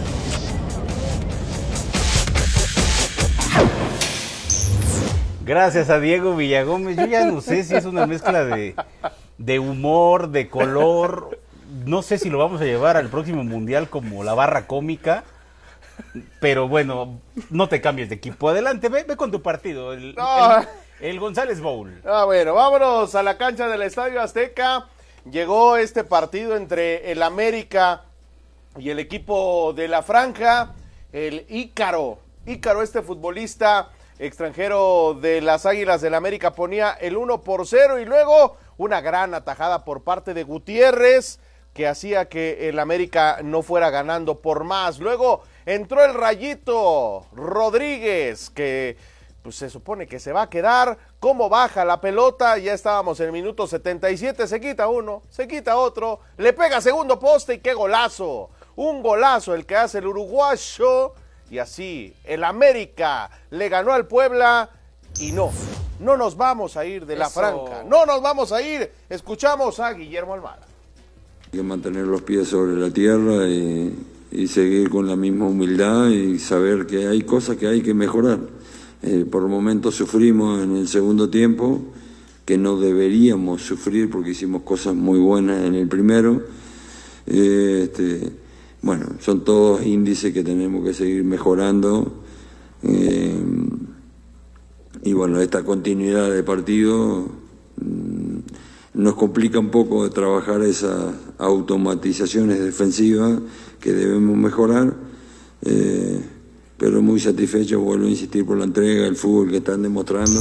Gracias a Diego Villagómez. Yo ya no sé si es una mezcla de, de humor, de color... No sé si lo vamos a llevar al próximo mundial como la barra cómica, pero bueno, no te cambies de equipo. Adelante, ve, ve con tu partido, el, no. el, el González Bowl. Ah, bueno, vámonos a la cancha del Estadio Azteca. Llegó este partido entre el América y el equipo de la Franja, el Ícaro. Ícaro, este futbolista extranjero de las Águilas del América, ponía el uno por cero y luego una gran atajada por parte de Gutiérrez, que hacía que el América no fuera ganando por más. Luego entró el Rayito Rodríguez, que pues se supone que se va a quedar. Cómo baja la pelota, ya estábamos en el minuto setenta y siete, se quita uno, se quita otro, le pega segundo poste y qué golazo. Un golazo el que hace el uruguayo, y así el América le ganó al Puebla. Y no, no nos vamos a ir de la Eso. Franca, no nos vamos a ir. Escuchamos a Guillermo Almada. Hay que mantener los pies sobre la tierra y, y seguir con la misma humildad y saber que hay cosas que hay que mejorar. Eh, por momentos sufrimos en el segundo tiempo, que no deberíamos sufrir porque hicimos cosas muy buenas en el primero. Eh, este, bueno, son todos índices que tenemos que seguir mejorando. Eh, y bueno, esta continuidad de partido... nos complica un poco de trabajar esas automatizaciones defensivas que debemos mejorar, eh, pero muy satisfecho, vuelvo a insistir, por la entrega, el fútbol que están demostrando.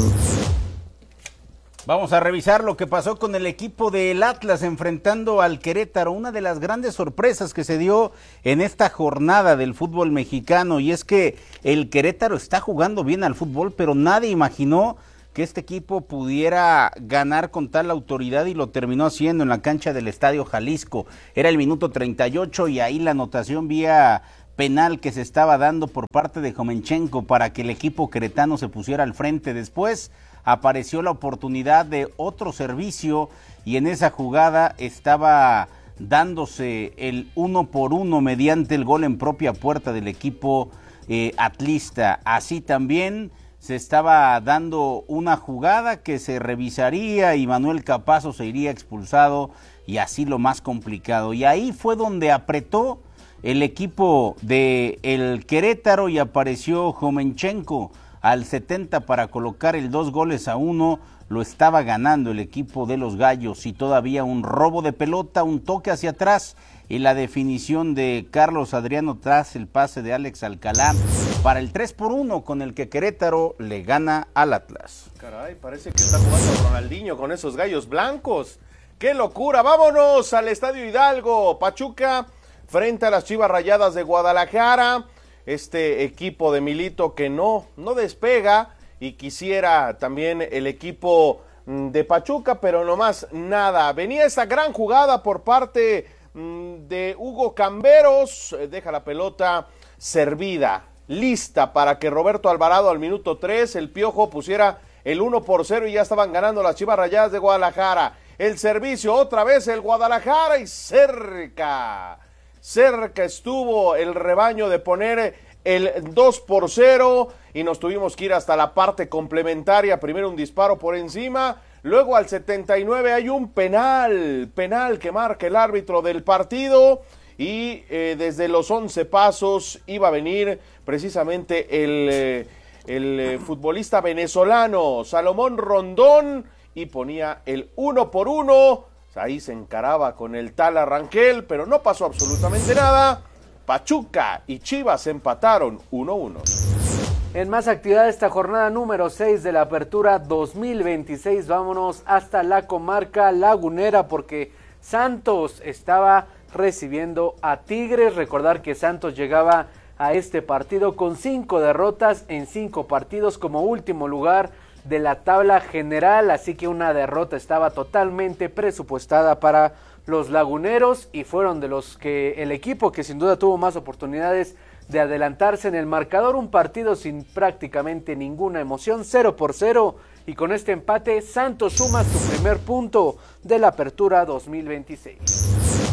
Vamos a revisar lo que pasó con el equipo del Atlas enfrentando al Querétaro, una de las grandes sorpresas que se dio en esta jornada del fútbol mexicano, y es que el Querétaro está jugando bien al fútbol, pero nadie imaginó que este equipo pudiera ganar con tal autoridad, y lo terminó haciendo en la cancha del Estadio Jalisco. Era el minuto treinta y ocho y ahí la anotación vía penal que se estaba dando por parte de Jomenchenko para que el equipo queretano se pusiera al frente. Después apareció la oportunidad de otro servicio y en esa jugada estaba dándose el uno por uno mediante el gol en propia puerta del equipo eh, atlista. Así también se estaba dando una jugada que se revisaría y Manuel Capazo se iría expulsado, y así lo más complicado. Y ahí fue donde apretó el equipo de el Querétaro y apareció Jomenchenko al setenta para colocar el dos goles a uno. Lo estaba ganando el equipo de los Gallos, y todavía un robo de pelota, un toque hacia atrás y la definición de Carlos Adriano tras el pase de Alex Alcalá para el tres por uno con el que Querétaro le gana al Atlas. Caray, parece que está jugando Ronaldinho con esos Gallos blancos. ¡Qué locura! ¡Vámonos al Estadio Hidalgo! Pachuca frente a las Chivas Rayadas de Guadalajara. Este equipo de Milito que no, no despega, y quisiera también el equipo de Pachuca, pero nomás nada. Venía esa gran jugada por parte de Hugo Camberos, deja la pelota servida, lista para que Roberto Alvarado al minuto tres, el Piojo pusiera el uno por cero y ya estaban ganando las Chivas Rayadas de Guadalajara. El servicio otra vez el Guadalajara, y cerca, cerca estuvo el rebaño de poner el dos por cero, y nos tuvimos que ir hasta la parte complementaria. Primero un disparo por encima, luego al setenta y nueve hay un penal, penal que marca el árbitro del partido, y eh, desde los once pasos iba a venir precisamente el, eh, el eh, futbolista venezolano Salomón Rondón, y ponía el uno por uno. Ahí se encaraba con el tal Arranquel, pero no pasó absolutamente nada. Pachuca y Chivas empataron uno uno. En más actividad esta jornada número seis de la Apertura dos mil veintiséis, vámonos hasta la comarca lagunera, porque Santos estaba recibiendo a Tigres. Recordar que Santos llegaba a este partido con cinco derrotas en cinco partidos como último lugar de la tabla general, así que una derrota estaba totalmente presupuestada para los laguneros, y fueron de los que el equipo que sin duda tuvo más oportunidades de adelantarse en el marcador. Un partido sin prácticamente ninguna emoción, cero por cero, y con este empate Santos suma su primer punto de la Apertura dos mil veintiséis.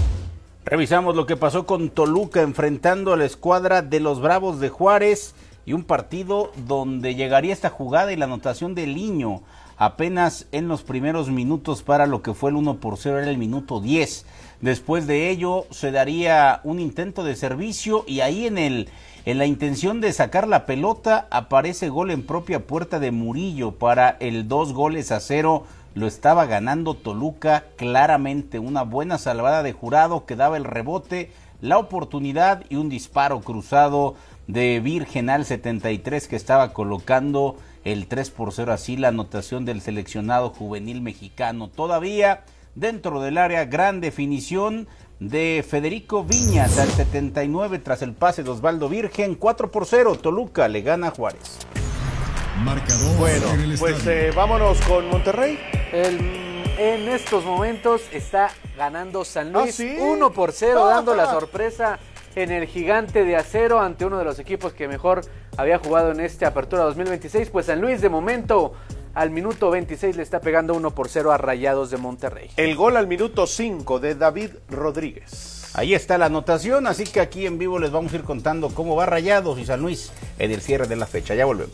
Revisamos lo que pasó con Toluca enfrentando a la escuadra de los Bravos de Juárez, y un partido donde llegaría esta jugada y la anotación de Liño apenas en los primeros minutos para lo que fue el uno por cero, era el minuto diez. Después de ello se daría un intento de servicio, y ahí en el en la intención de sacar la pelota aparece gol en propia puerta de Murillo para el dos goles a cero. Lo estaba ganando Toluca claramente, una buena salvada de Jurado que daba el rebote, la oportunidad y un disparo cruzado de Virgen al setenta y tres que estaba colocando el tres por cero, así la anotación del seleccionado juvenil mexicano. Todavía dentro del área, gran definición de Federico Viñas al setenta y nueve tras el pase de Osvaldo Virgen. Cuatro por cero, Toluca le gana a Juárez. Marcador. Bueno, pues eh, vámonos con Monterrey. El, en estos momentos está ganando San Luis, ¿Ah, sí? uno por cero, Ah, dando la ah. sorpresa en el Gigante de Acero ante uno de los equipos que mejor había jugado en esta Apertura dos mil veintiséis. Pues San Luis de momento al minuto veintiséis le está pegando uno por cero a Rayados de Monterrey. El gol al minuto cinco de David Rodríguez. Ahí está la anotación, así que aquí en vivo les vamos a ir contando cómo va Rayados y San Luis en el cierre de la fecha. Ya volvemos.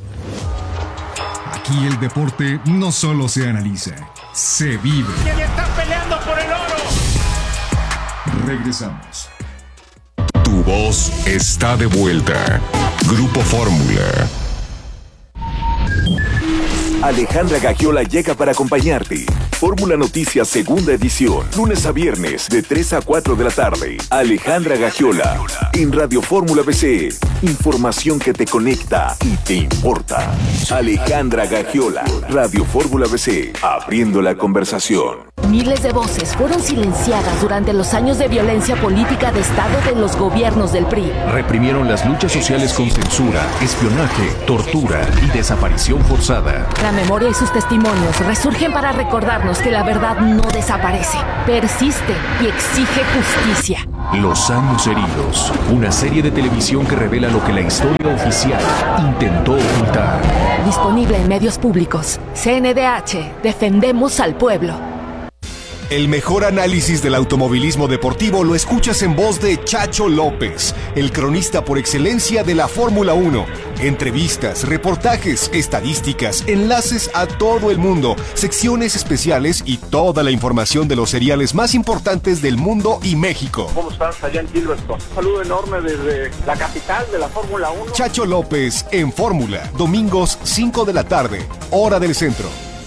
Aquí el deporte no solo se analiza, se vive. ¡Y están peleando por el oro! Regresamos. Tu voz está de vuelta. Grupo Fórmula. Alejandra Gagiola llega para acompañarte Fórmula Noticias segunda edición, lunes a viernes de tres a cuatro de la tarde. Alejandra Gagiola en Radio Fórmula B C. Información que te conecta y te importa. Alejandra Gagiola, Radio Fórmula B C, abriendo la conversación. Miles de voces fueron silenciadas durante los años de violencia política de Estado de los gobiernos del P R I. Reprimieron las luchas sociales con censura, espionaje, tortura y desaparición forzada. La memoria y sus testimonios resurgen para recordarnos que la verdad no desaparece, persiste y exige justicia. Los años heridos, una serie de televisión que revela lo que la historia oficial intentó ocultar. Disponible en medios públicos. C N D H, defendemos al pueblo. El mejor análisis del automovilismo deportivo lo escuchas en voz de Chacho López, el cronista por excelencia de la Fórmula uno. Entrevistas, reportajes, estadísticas, enlaces a todo el mundo, secciones especiales y toda la información de los seriales más importantes del mundo y México. ¿Cómo estás allá en Silverstone? Un saludo enorme desde la capital de la Fórmula uno. Chacho López en Fórmula, domingos cinco de la tarde, hora del centro.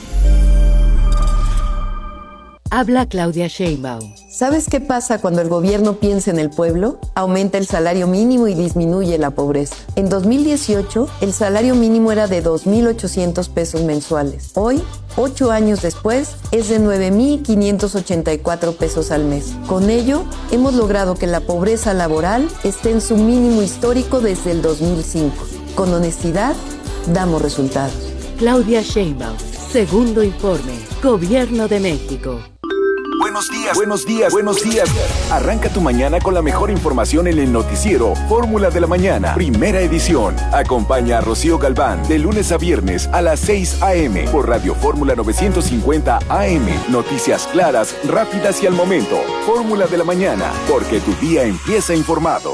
Habla Claudia Sheinbaum. ¿Sabes qué pasa cuando el gobierno piensa en el pueblo? Aumenta el salario mínimo y disminuye la pobreza. En dos mil dieciocho, el salario mínimo era de dos mil ochocientos pesos mensuales. Hoy, ocho años después, es de nueve mil quinientos ochenta y cuatro pesos al mes. Con ello, hemos logrado que la pobreza laboral esté en su mínimo histórico desde el dos mil cinco. Con honestidad, damos resultados. Claudia Sheinbaum, segundo informe, Gobierno de México. Buenos días, buenos días, buenos días. Arranca tu mañana con la mejor información en el noticiero Fórmula de la Mañana, primera edición. Acompaña a Rocío Galván de lunes a viernes a las seis a.m. por Radio Fórmula novecientos cincuenta A M. Noticias claras, rápidas y al momento. Fórmula de la Mañana, porque tu día empieza informado.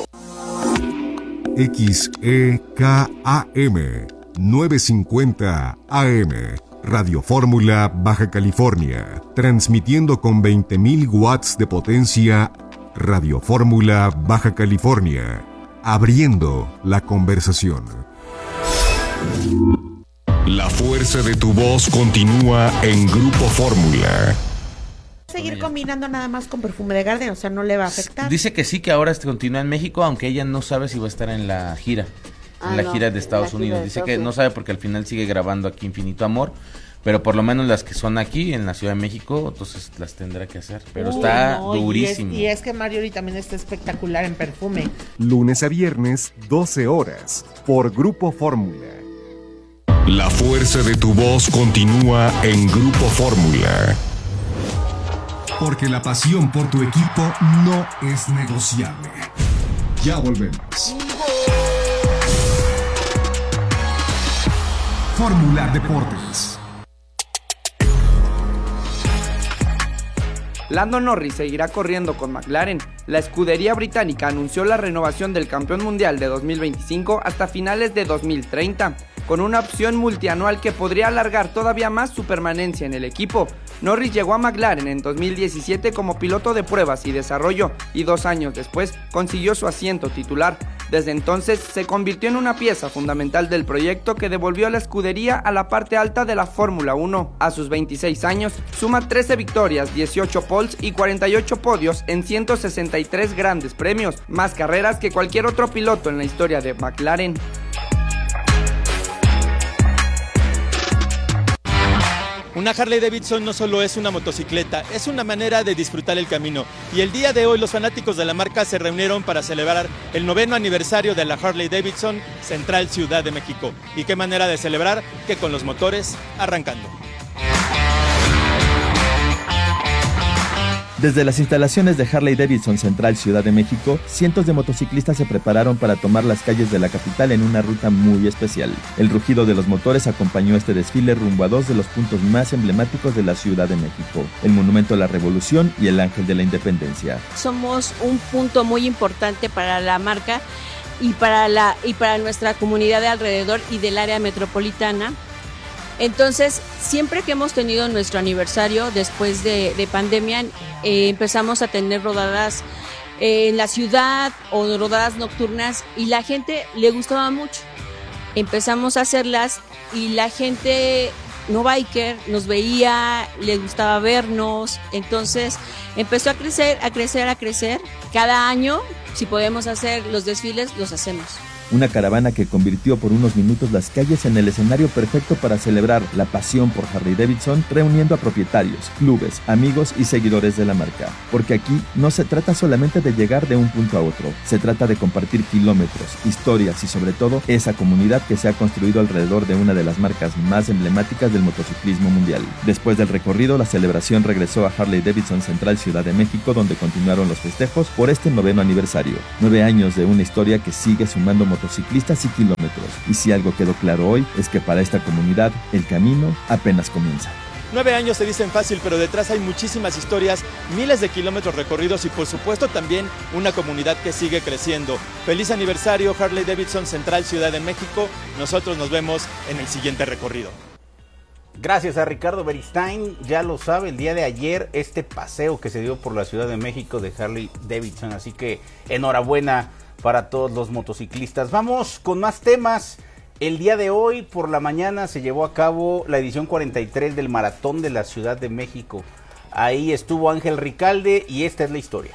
X E K A M novecientos cincuenta A M. Radio Fórmula Baja California, transmitiendo con veinte mil watts de potencia. Radio Fórmula Baja California, abriendo la conversación. La fuerza de tu voz continúa en Grupo Fórmula. Seguir combinando nada más con perfume de Garden, o sea, no le va a afectar. Dice que sí, que ahora continúa en México, aunque ella no sabe si va a estar en la gira. Ah, en la no, gira de Estados Unidos. Dice que no sabe porque al final sigue grabando aquí Infinito Amor, pero por lo menos las que son aquí en la Ciudad de México, entonces las tendrá que hacer. Pero Uy, está no, durísimo. Y es, y es que Marjorie también está espectacular en perfume. Lunes a viernes, doce horas, por Grupo Fórmula. La fuerza de tu voz continúa en Grupo Fórmula. Porque la pasión por tu equipo no es negociable. Ya volvemos. Fórmula Deportes. Lando Norris seguirá corriendo con McLaren. La escudería británica anunció la renovación del campeón mundial de dos mil veinticinco hasta finales de dos mil treinta, con una opción multianual que podría alargar todavía más su permanencia en el equipo. Norris llegó a McLaren en dos mil diecisiete como piloto de pruebas y desarrollo, y dos años después consiguió su asiento titular. Desde entonces se convirtió en una pieza fundamental del proyecto que devolvió a la escudería a la parte alta de la Fórmula uno. A sus veintiséis años, suma trece victorias, dieciocho poles y cuarenta y ocho podios en ciento sesenta y tres grandes premios, más carreras que cualquier otro piloto en la historia de McLaren. Una Harley Davidson no solo es una motocicleta, es una manera de disfrutar el camino. Y el día de hoy los fanáticos de la marca se reunieron para celebrar el noveno aniversario de la Harley Davidson Central Ciudad de México. Y qué manera de celebrar que con los motores arrancando. Desde las instalaciones de Harley Davidson Central Ciudad de México, cientos de motociclistas se prepararon para tomar las calles de la capital en una ruta muy especial. El rugido de los motores acompañó este desfile rumbo a dos de los puntos más emblemáticos de la Ciudad de México, el Monumento a la Revolución y el Ángel de la Independencia. Somos un punto muy importante para la marca y para, la, y para nuestra comunidad de alrededor y del área metropolitana. Entonces, siempre que hemos tenido nuestro aniversario después de, de pandemia, eh, empezamos a tener rodadas eh, en la ciudad o rodadas nocturnas y la gente le gustaba mucho. Empezamos a hacerlas y la gente no biker, nos veía, le gustaba vernos, entonces empezó a crecer, a crecer, a crecer. Cada año, si podemos hacer los desfiles, los hacemos. Una caravana que convirtió por unos minutos las calles en el escenario perfecto para celebrar la pasión por Harley Davidson, reuniendo a propietarios, clubes, amigos y seguidores de la marca. Porque aquí no se trata solamente de llegar de un punto a otro, se trata de compartir kilómetros, historias y sobre todo esa comunidad que se ha construido alrededor de una de las marcas más emblemáticas del motociclismo mundial. Después del recorrido, la celebración regresó a Harley Davidson Central Ciudad de México, donde continuaron los festejos por este noveno aniversario. Nueve años de una historia que sigue sumando motociclistas y kilómetros. Y si algo quedó claro hoy es que para esta comunidad el camino apenas comienza. Nueve años se dicen fácil, pero detrás hay muchísimas historias, miles de kilómetros recorridos y por supuesto también una comunidad que sigue creciendo. Feliz aniversario Harley Davidson Central Ciudad de México. Nosotros nos vemos en el siguiente recorrido. Gracias a Ricardo Beristain, ya lo sabe, el día de ayer este paseo que se dio por la Ciudad de México de Harley Davidson, así que enhorabuena para todos los motociclistas. Vamos con más temas. El día de hoy por la mañana se llevó a cabo la edición cuarenta y tres del Maratón de la Ciudad de México. Ahí estuvo Ángel Ricalde y esta es la historia.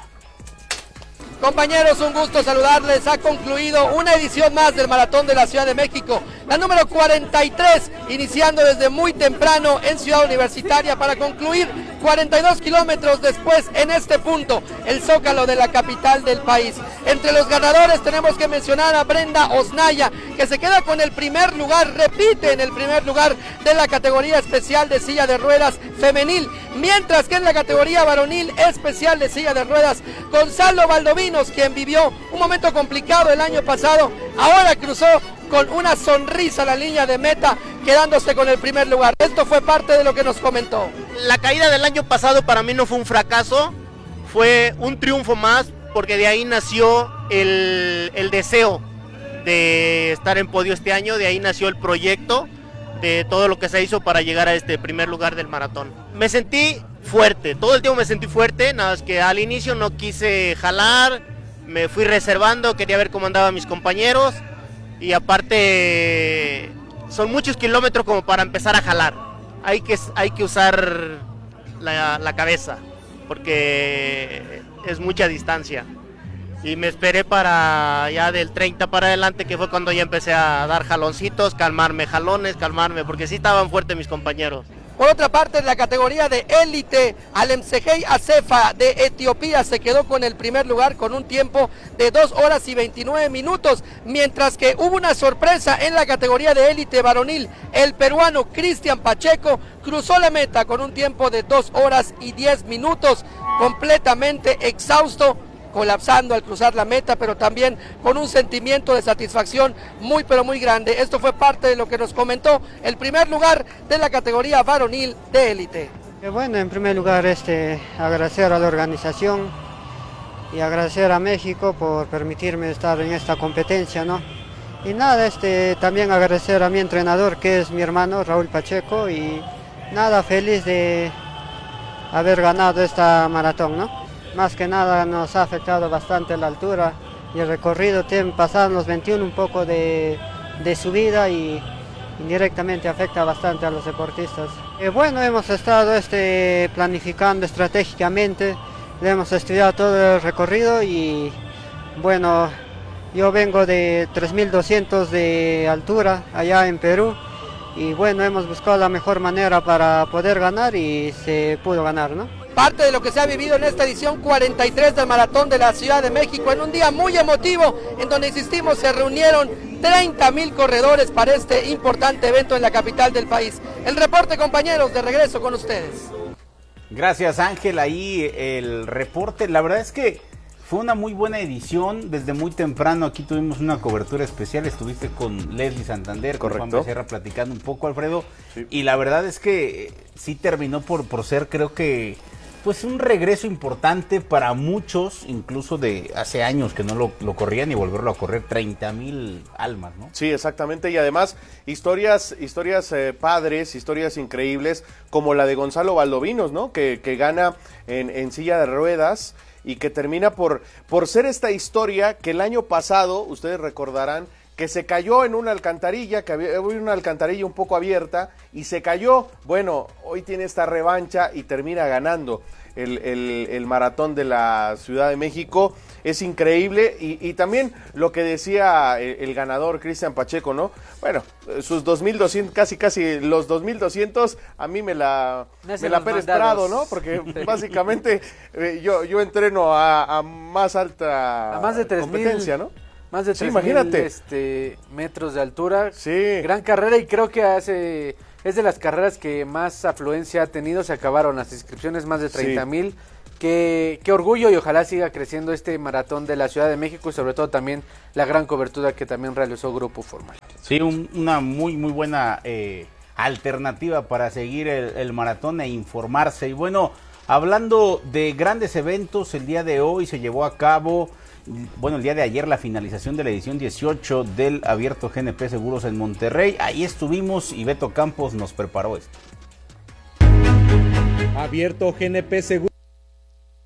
Compañeros, un gusto saludarles. Ha concluido una edición más del Maratón de la Ciudad de México, la número cuarenta y tres, iniciando desde muy temprano en Ciudad Universitaria para concluir cuarenta y dos kilómetros después en este punto, el Zócalo de la capital del país. Entre los ganadores tenemos que mencionar a Brenda Osnaya, que se queda con el primer lugar, repite en el primer lugar de la categoría especial de silla de ruedas femenil, mientras que en la categoría varonil especial de silla de ruedas, Gonzalo Valdovinos, quien vivió un momento complicado el año pasado, ahora cruzó con una sonrisa la línea de meta, quedándose con el primer lugar. Esto fue parte de lo que nos comentó. La caída del año pasado para mí no fue un fracaso, fue un triunfo más, porque de ahí nació el, el deseo de estar en podio este año, de ahí nació el proyecto de todo lo que se hizo para llegar a este primer lugar del maratón. Me sentí fuerte, todo el tiempo me sentí fuerte, nada más que al inicio no quise jalar, me fui reservando, quería ver cómo andaban mis compañeros y aparte son muchos kilómetros como para empezar a jalar, hay que, hay que usar la, la cabeza porque es mucha distancia y me esperé para ya del treinta para adelante, que fue cuando ya empecé a dar jaloncitos, calmarme, jalones, calmarme, porque sí estaban fuertes mis compañeros. Por otra parte, en la categoría de élite, Alemsegei Acefa de Etiopía se quedó con el primer lugar con un tiempo de dos horas y veintinueve minutos, mientras que hubo una sorpresa en la categoría de élite varonil. El peruano Cristian Pacheco cruzó la meta con un tiempo de dos horas y diez minutos, completamente exhausto, colapsando al cruzar la meta, pero también con un sentimiento de satisfacción muy pero muy grande. Esto fue parte de lo que nos comentó el primer lugar de la categoría varonil de élite. Bueno, en primer lugar este, agradecer a la organización y agradecer a México por permitirme estar en esta competencia, ¿no? Y nada, este, también agradecer a mi entrenador, que es mi hermano Raúl Pacheco, y nada, feliz de haber ganado esta maratón, ¿no? Más que nada nos ha afectado bastante la altura y el recorrido, pasaron los veintiuno un poco de, de subida y indirectamente afecta bastante a los deportistas. Eh, bueno, hemos estado este, planificando estratégicamente, hemos estudiado todo el recorrido y bueno, yo vengo de tres mil doscientos de altura allá en Perú y bueno, hemos buscado la mejor manera para poder ganar y se pudo ganar, ¿no? Parte de lo que se ha vivido en esta edición cuarenta y tres del Maratón de la Ciudad de México, en un día muy emotivo, en donde insistimos, se reunieron treinta mil corredores para este importante evento en la capital del país. El reporte, compañeros, de regreso con ustedes. Gracias, Ángel, ahí el reporte. La verdad es que fue una muy buena edición, desde muy temprano aquí tuvimos una cobertura especial, estuviste con Leslie Santander, con Juan Becerra platicando un poco, Alfredo, sí. Y la verdad es que sí terminó por, por ser, creo que, pues un regreso importante para muchos, incluso de hace años que no lo, lo corrían y volverlo a correr, treinta mil almas, ¿no? Sí, exactamente, y además historias historias eh, padres, historias increíbles, como la de Gonzalo Valdovinos, ¿no? Que, que gana en, en silla de ruedas y que termina por, por ser esta historia que el año pasado, ustedes recordarán, que se cayó en una alcantarilla, que había una alcantarilla un poco abierta y se cayó. Bueno, hoy tiene esta revancha y termina ganando el, el, el maratón de la Ciudad de México. Es increíble y, y también lo que decía el, el ganador Cristian Pacheco, ¿no? Bueno, sus dos mil doscientos, casi casi los dos mil doscientos, a mí me la, me, me la Pérez Prado, ¿no? Porque básicamente eh, yo, yo entreno a, a más alta a más de tres competencia, mil, ¿no? Más de sí, tres imagínate. mil este, metros de altura. Sí. Gran carrera y creo que hace es de las carreras que más afluencia ha tenido. Se acabaron las inscripciones, más de treinta mil. Sí. Qué, qué orgullo y ojalá siga creciendo este maratón de la Ciudad de México y sobre todo también la gran cobertura que también realizó Grupo Formal. Sí, un, una muy muy buena eh, alternativa para seguir el, el maratón e informarse. Y bueno, hablando de grandes eventos, el día de hoy se llevó a cabo, bueno, el día de ayer la finalización de la edición dieciocho del Abierto G N P Seguros en Monterrey. Ahí estuvimos y Beto Campos nos preparó esto. Abierto G N P Seguros